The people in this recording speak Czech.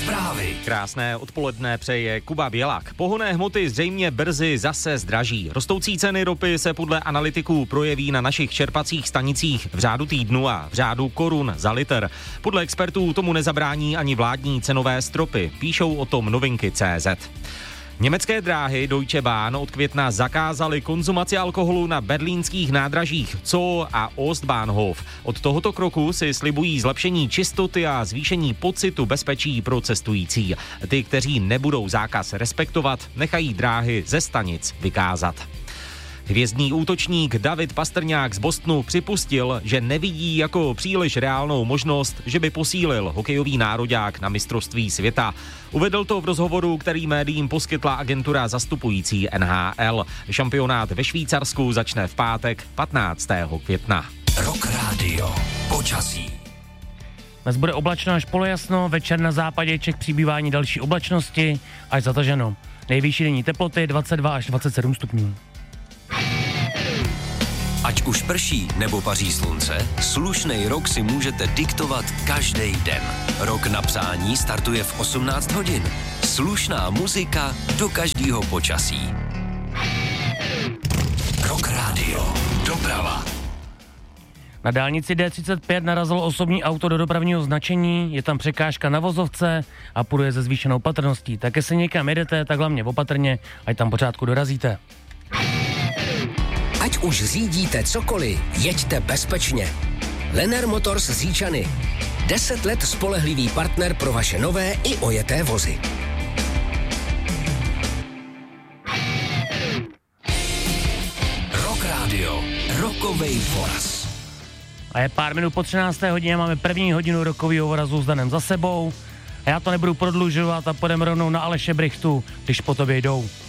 Zprávy. Krásné odpoledne přeje Kuba Bělak. Pohonné hmoty zřejmě brzy zase zdraží. Rostoucí ceny ropy se podle analytiků projeví na našich čerpacích stanicích v řádu týdnu a v řádu korun za litr. Podle expertů tomu nezabrání ani vládní cenové stropy. Píšou o tom Novinky.cz. Německé dráhy Deutsche Bahn od května zakázaly konzumaci alkoholu na berlínských nádražích Zoo a Ostbahnhof. Od tohoto kroku si slibují zlepšení čistoty a zvýšení pocitu bezpečí pro cestující. Ty, kteří nebudou zákaz respektovat, nechají dráhy ze stanic vykázat. Hvězdný útočník David Pastrňák z Bostonu připustil, že nevidí jako příliš reálnou možnost, že by posílil hokejový nároďák na mistrovství světa. Uvedl to v rozhovoru, který médiím poskytla agentura zastupující NHL. Šampionát ve Švýcarsku začne v pátek 15. května. Rock Radio. Počasí. Dnes bude oblačno až polojasno, večer na západě Čech přibývání další oblačnosti až zataženo. Nejvyšší denní teploty 22 až 27 stupňů. Ať už prší nebo paří slunce, slušnej rok si můžete diktovat každý den. Rok na přání startuje v 18 hodin. Slušná muzika do každého počasí. Rock Radio. Doprava. Na dálnici D35 narazilo osobní auto do dopravního značení, je tam překážka na vozovce a půjde se zvýšenou patrností. Tak jestli někam jedete, tak hlavně opatrně, ať tam pořádku dorazíte. Ať už řídíte cokoliv, jeďte bezpečně. Lenner Motors z Říčany. 10 let spolehlivý partner pro vaše nové i ojeté vozy. Rock Radio. Rockovej voraz. A je pár minut po 13. hodině, máme první hodinu rokového vorazu s Danem za sebou. A já to nebudu prodlužovat a půjdeme rovnou na Aleše Brychtu, když po tobě jdou.